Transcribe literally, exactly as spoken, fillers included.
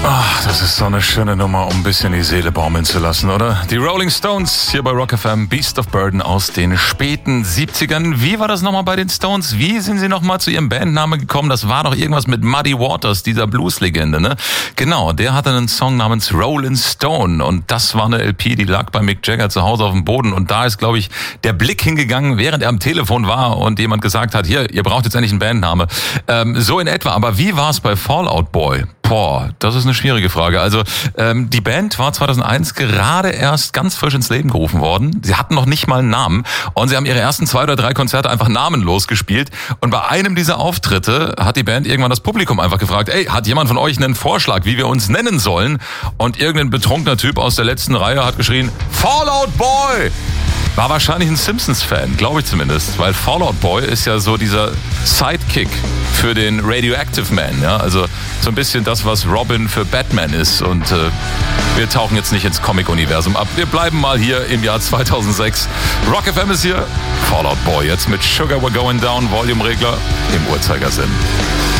Ach, das ist so eine schöne Nummer, um ein bisschen die Seele baumeln zu lassen, oder? Die Rolling Stones hier bei Rock F M, Beast of Burden aus den späten siebzigern. Wie war das nochmal bei den Stones? Wie sind sie nochmal zu ihrem Bandnamen gekommen? Das war doch irgendwas mit Muddy Waters, dieser Blues-Legende, ne? Genau, der hatte einen Song namens Rollin' Stone und das war eine L P, die lag bei Mick Jagger zu Hause auf dem Boden und da ist, glaube ich, der Blick hingegangen, während er am Telefon war und jemand gesagt hat, hier, ihr braucht jetzt endlich einen Bandname. Ähm, so in etwa, aber wie war es bei Fall Out Boy? Boah, das ist eine schwierige Frage. Also ähm, die Band war zweitausendeins gerade erst ganz frisch ins Leben gerufen worden. Sie hatten noch nicht mal einen Namen und sie haben ihre ersten zwei oder drei Konzerte einfach namenlos gespielt. Und bei einem dieser Auftritte hat die Band irgendwann das Publikum einfach gefragt, ey, hat jemand von euch einen Vorschlag, wie wir uns nennen sollen? Und irgendein betrunkener Typ aus der letzten Reihe hat geschrien, Fall Out Boy! War wahrscheinlich ein Simpsons-Fan, glaube ich zumindest, weil Fall Out Boy ist ja so dieser Sidekick für den Radioactive Man, ja, also so ein bisschen das, was Robin für Batman ist und äh, wir tauchen jetzt nicht ins Comic-Universum ab, wir bleiben mal hier im Jahr zweitausendsechs. Rock F M ist hier, Fall Out Boy jetzt mit Sugar We're Going Down, Volume-Regler im Uhrzeigersinn.